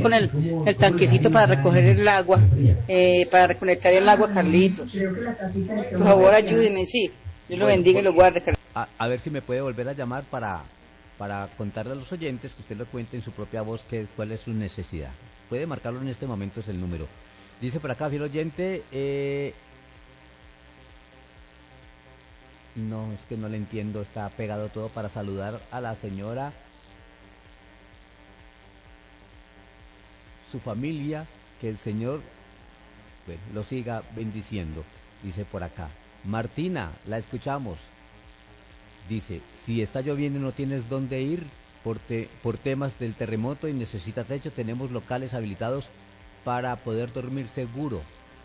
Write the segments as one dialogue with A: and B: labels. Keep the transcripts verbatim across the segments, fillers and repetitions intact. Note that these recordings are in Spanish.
A: con el, el tanquecito para recoger el agua, eh, para reconectar el agua, Carlitos. Por favor, ayúdeme, sí. Dios lo bendiga y lo guarde, Carlitos.
B: A, a ver si me puede volver a llamar para, para contarle a los oyentes, que usted lo cuente en su propia voz, que, cuál es su necesidad. Puede marcarlo en este momento, es el número. Dice por acá, fiel oyente, eh... no, es que no le entiendo, está pegado todo para saludar a la señora, su familia, que el Señor, bueno, lo siga bendiciendo. Dice por acá, Martina, la escuchamos. Dice, si está lloviendo y no tienes dónde ir por, te, por temas del terremoto y necesitas techo, tenemos locales habilitados para poder dormir seguro.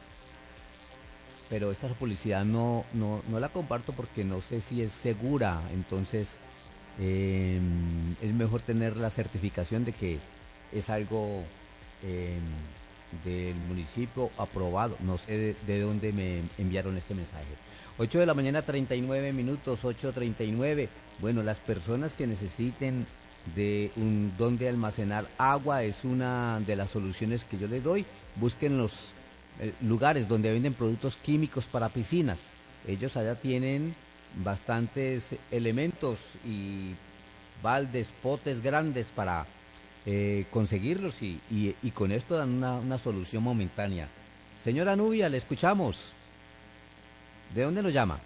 B: Pero esta publicidad no, no, no la comparto porque no sé si es segura, entonces eh, es mejor tener la certificación de que es algo eh, del municipio aprobado. No sé de, de dónde me enviaron este mensaje. ocho de la mañana, treinta y nueve minutos, ocho treinta y nueve. Bueno, las personas que necesiten de un donde almacenar agua es una de las soluciones que yo les doy. Busquen los eh, lugares donde venden productos químicos para piscinas. Ellos allá tienen bastantes elementos y baldes, potes grandes para eh, conseguirlos y, y, y con esto dan una, una solución momentánea. Señora Nubia, le escuchamos. ¿De dónde nos llama?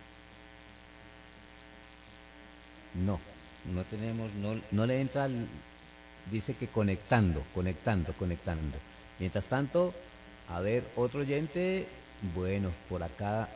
B: No, no tenemos, no, no le entra, el, dice que conectando, conectando, conectando. Mientras tanto, a ver, otro oyente, bueno, por acá,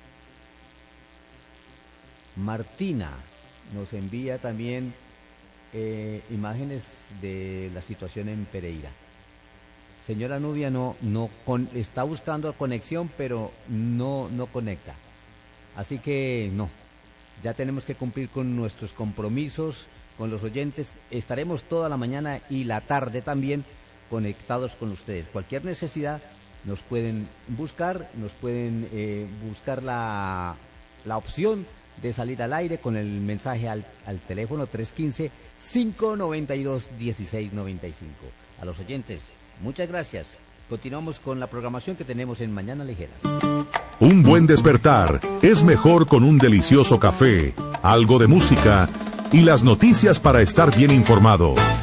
B: Martina nos envía también eh, imágenes de la situación en Pereira. Señora Nubia no, no con, está buscando conexión, pero no, no conecta. Así que no, ya tenemos que cumplir con nuestros compromisos con los oyentes. Estaremos toda la mañana y la tarde también conectados con ustedes. Cualquier necesidad nos pueden buscar, nos pueden eh, buscar la, la opción de salir al aire con el mensaje al, al teléfono tres uno cinco, cinco nueve dos, uno seis nueve cinco. A los oyentes, muchas gracias. Continuamos con la programación que tenemos en Mañana Ligeras.
C: Un buen despertar es mejor con un delicioso café, algo de música y las noticias para estar bien informado.